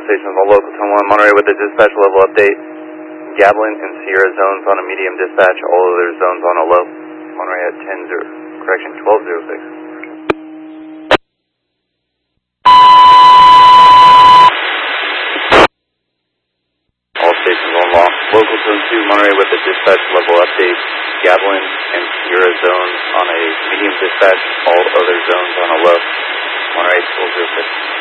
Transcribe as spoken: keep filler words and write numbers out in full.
stations on local ten one Monterey with a dispatch level update. Gavilan and Sierra zones on a medium dispatch, all other zones on a low. Monterey at ten zero, correction, twelve zero six. All stations on lock. Local zone two Monterey with a dispatch level update. Gavilan and Sierra zones on a medium dispatch, all other zones on a low. Monterey twelve zero six.